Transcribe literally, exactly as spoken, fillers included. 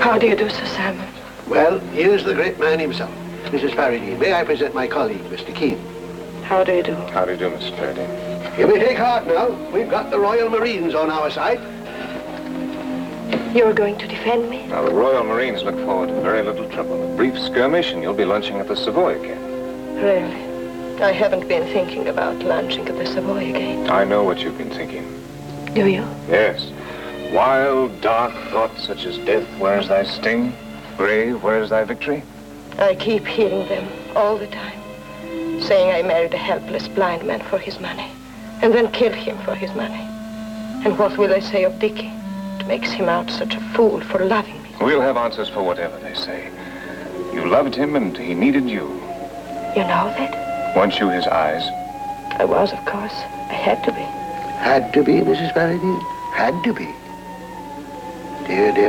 How do you do, Sir Simon? Well, here's the great man himself. Missus Faraday, may I present my colleague, Mister Keene? How do you do? How do you do, Mister Faraday? You may take heart now. We've got the Royal Marines on our side. You're going to defend me? Now, the Royal Marines look forward to very little trouble. A brief skirmish and you'll be lunching at the Savoy again. Really? I haven't been thinking about lunching at the Savoy again. I know what you've been thinking. Do you? Yes. Wild, dark thoughts such as death, where's thy sting? Grave, where's thy victory? I keep hearing them all the time, saying I married a helpless blind man for his money, and then killed him for his money. And what will I say of Dickie? It makes him out such a fool for loving me. We'll have answers for whatever they say. You loved him and he needed you. You know that? Weren't you his eyes? I was, of course. I had to be. Had to be, Missus Faraday. Had to be. Dear, dear.